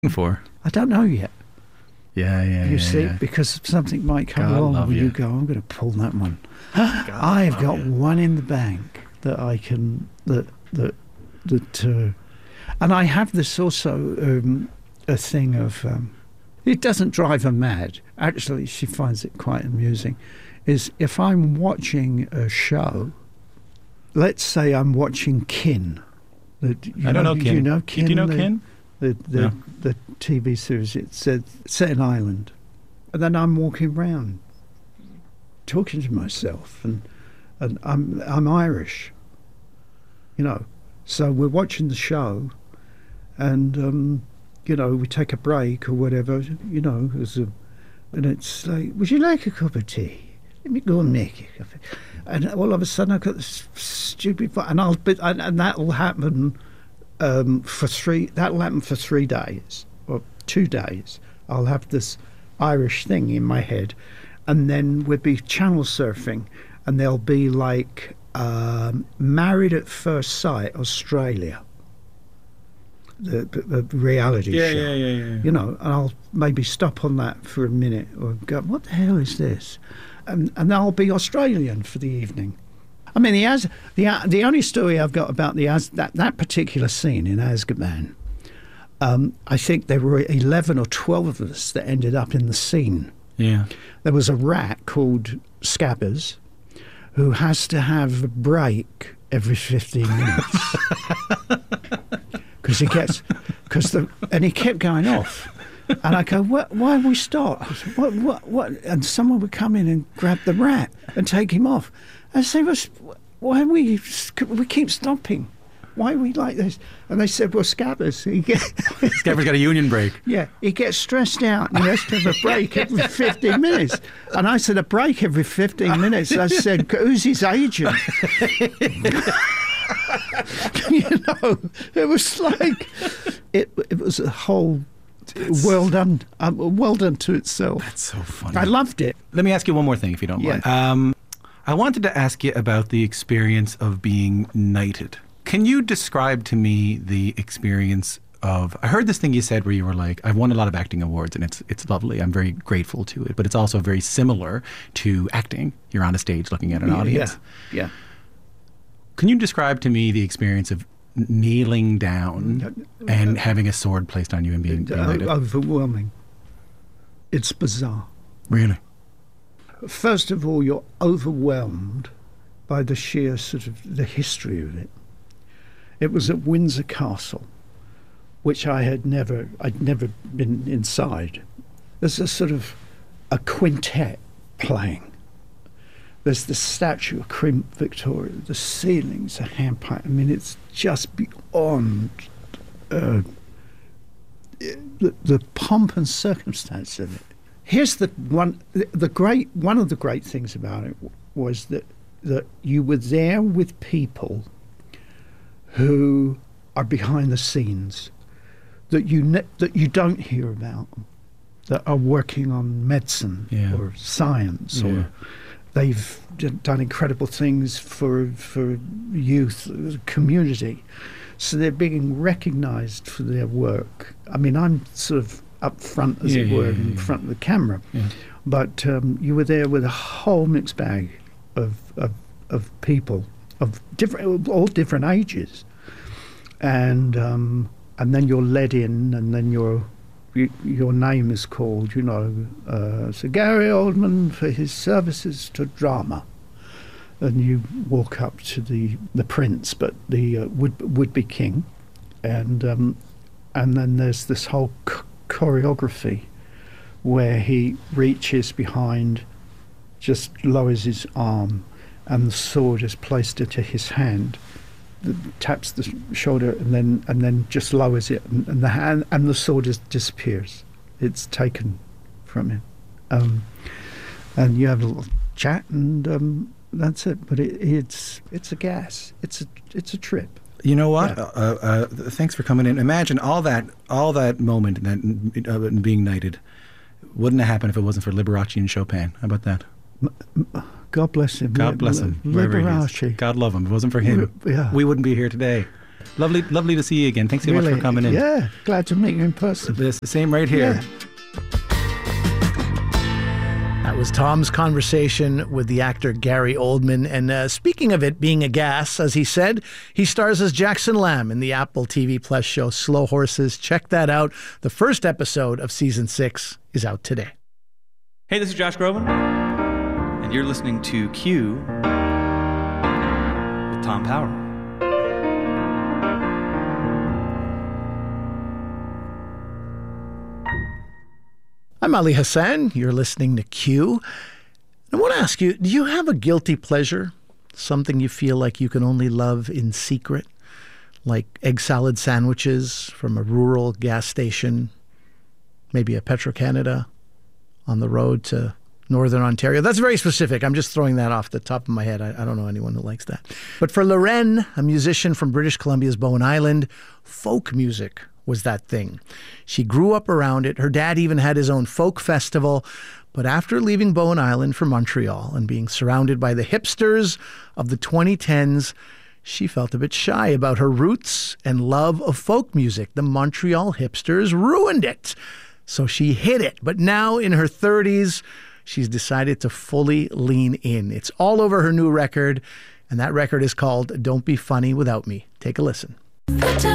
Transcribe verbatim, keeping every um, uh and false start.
for? I don't know yet. Yeah, yeah, You yeah, see, yeah. because something might come God along love where you. you go, I'm going to pull that one. God I've love got you. one in the bank that I can, that, that, that, uh, and I have this also, um, a thing of, um, it doesn't drive her mad. Actually, she finds it quite amusing. Is if I'm watching a show, let's say I'm watching Kin. The, you I don't know Do Kin. you know Do Kin? you know the, Kin? The the, No. the T V series. It's uh, set in Ireland, and then I'm walking around, talking to myself, and and I'm I'm Irish. You know, so we're watching the show, and um, you know, we take a break or whatever. You know, as a, and it's like, would you like a cup of tea? Let me go and make you a cup of tea. And all of a sudden, I've got this stupid, and I'll be, and, and that'll happen um, for three. That'll happen for three days or two days. I'll have this Irish thing in my head, and then we'll be channel surfing, and there'll be like um, Married at First Sight Australia, the, the, the reality Yeah, show. yeah, yeah, yeah. You know, and I'll maybe stop on that for a minute or go, what the hell is this? And and I'll be Australian for the evening. I mean, the Az, the the only story I've got about the Az, that that particular scene in Azkaban, um, I think there were eleven or twelve of us that ended up in the scene. Yeah. There was a rat called Scabbers, who has to have a break every fifteen minutes because he gets because the and he kept going off. And I go, what, why have we stopped? I said, what, what, what? And someone would come in and grab the rat and take him off. I say, well, why are we, we keep stopping? Why are we like this? And they said, well, Scabbers, he get, Scabbers got a union break. yeah, he gets stressed out and he has to have a break every fifteen minutes. And I said, a break every fifteen minutes? I said, who's his agent? You know, it was like, it, it was a whole... Well done, um, well done to itself. That's so funny. I loved it. Let me ask you one more thing, if you don't Yeah. mind. Um, I wanted to ask you about the experience of being knighted. Can you describe to me the experience of... I heard this thing you said where you were like, I've won a lot of acting awards and it's it's lovely. I'm very grateful to it. But it's also very similar to acting. You're on a stage looking at an audience. Yeah, yeah. Can you describe to me the experience of kneeling down and having a sword placed on you and being, being Uh, knighted? overwhelming. It's bizarre. Really? First of all, you're overwhelmed by the sheer sort of the history of it. It was at Windsor Castle, which I had never, I'd never been inside. There's a sort of a quintet playing. There's the statue of Queen Victoria. The ceilings are hand-painted. I mean, it's just beyond uh, the, the pomp and circumstance of it. Here's the one. The great one of the great things about it was that that you were there with people who are behind the scenes that you ne- that you don't hear about, that are working on medicine Yeah. or science, Yeah. or they've d- done incredible things for for youth, uh, community. So they're being recognised for their work. I mean, I'm sort of up front, as Yeah, it yeah, were, yeah, in yeah. front of the camera. Yeah. But um, you were there with a whole mixed bag of of, of people of different, all different ages, and um, and then you're led in, and then your you, your name is called, you know, uh, Sir Gary Oldman for his services to drama, and you walk up to the the prince, but the uh, would would be king, and um, and then there's this whole ch- choreography where he reaches behind, just lowers his arm, and the sword is placed into his hand, the, taps the sh- shoulder, and then and then just lowers it, and, and the hand and the sword just disappears. It's taken from him, um, and you have a little chat, and um, that's it. But it, it's it's a gas. It's a it's a trip. You know what? Yeah. Uh, uh, thanks for coming in. Imagine all that, all that moment, that uh, being knighted, wouldn't have happened if it wasn't for Liberace and Chopin. How about that? God bless him. God bless him. wherever he is. Liberace. God love him. If it wasn't for him, Yeah. we wouldn't be here today. Lovely, lovely to see you again. Thanks so Really, much for coming in. Yeah, glad to meet you in person. This, the same right here. Yeah. That was Tom's conversation with the actor Gary Oldman. And uh, speaking of it being a gas, as he said, he stars as Jackson Lamb in the Apple T V Plus show Slow Horses. Check that out. The first episode of season six is out today. Hey, this is Josh Groban, and you're listening to Q with Tom Power. I'm Ali Hassan. You're listening to Q. I want to ask you, do you have a guilty pleasure? Something you feel like you can only love in secret? Like egg salad sandwiches from a rural gas station, maybe a Petro-Canada on the road to Northern Ontario. That's very specific. I'm just throwing that off the top of my head. I, I don't know anyone who likes that. But for Loren, a musician from British Columbia's Bowen Island, folk music was that thing. She grew up around it. Her dad even had his own folk festival. But after leaving Bowen Island for Montreal and being surrounded by the hipsters of the twenty tens, she felt a bit shy about her roots and love of folk music. The Montreal hipsters ruined it. So she hid it. But now in her thirties, she's decided to fully lean in. It's all over her new record. And that record is called Don't Be Funny Without Me. Take a listen.